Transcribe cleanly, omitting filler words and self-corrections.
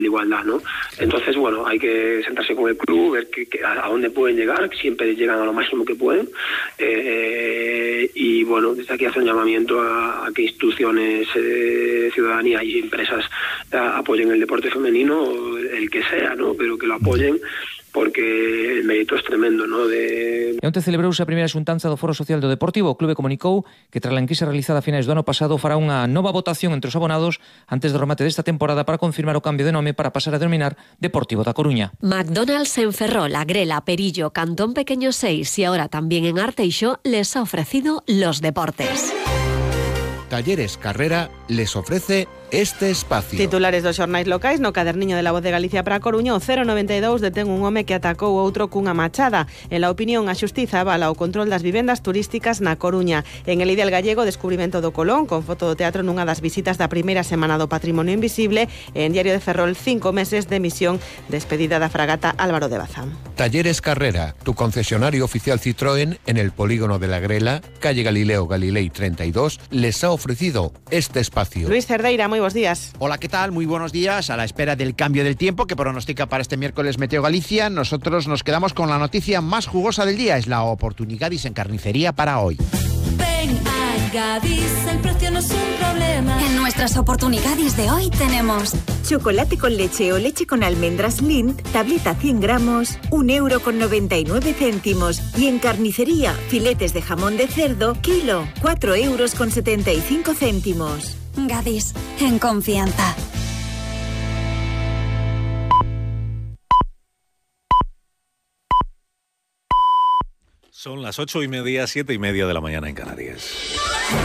igualdad, ¿no? Entonces, bueno, hay que sentarse con el club, ver a dónde pueden llegar, siempre llegan a lo máximo que pueden, y bueno, desde aquí hace un llamamiento a que instituciones, ciudadanía y empresas apoyen el deporte femenino, el que sea, ¿no? Pero que lo apoyen, porque el mérito es tremendo, ¿no? E onte celebrouse a primeira xuntanza do Foro Social do Deportivo. O clube comunicou que tras a enquisa realizada a finais do ano pasado fará unha nova votación entre os abonados antes do remate desta temporada para confirmar o cambio de nome para pasar a denominar Deportivo da Coruña. McDonald's en Ferrol, Agrela, Perillo, Cantón Pequeño 6 y ahora también en Arteixo les ha ofrecido los deportes. Talleres Carrera les ofrece este espacio. Titulares dos xornais locais no caderniño de La Voz de Galicia para a Coruña. O 092 detén un home que atacou outro cunha machada. En la opinión, a xustiza avala o control das vivendas turísticas na Coruña. En El Ideal Gallego, descubrimento do Colón, con foto do teatro nunha das visitas da primeira semana do Patrimonio Invisible. En Diario de Ferrol, 5 meses de misión, despedida da fragata Álvaro de Bazán. Talleres Carrera, tu concesionario oficial Citroën en el polígono de la Grela, calle Galileo Galilei 32, les ha ofrecido este espacio. Luis Cerdeira, muy buenos días. Hola, ¿qué tal? Muy buenos días. A la espera del cambio del tiempo que pronostica para este miércoles Meteo Galicia, nosotros nos quedamos con la noticia más jugosa del día. Es la oportunidad en carnicería para hoy. Ven a Gadis, el precio no es un problema. En nuestras oportunidades de hoy tenemos chocolate con leche o leche con almendras Lindt, tableta 100 gramos, 1,99 €. Y en carnicería, filetes de jamón de cerdo, kilo, 4,75 €. Gadis, en confianza. Son las 8:30, 7:30 de la mañana en Canarias.